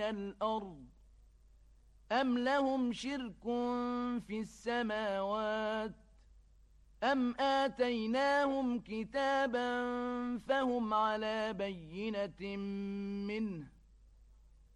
الأرض أم لهم شرك في السماوات أم آتيناهم كتابا فهم على بينة منه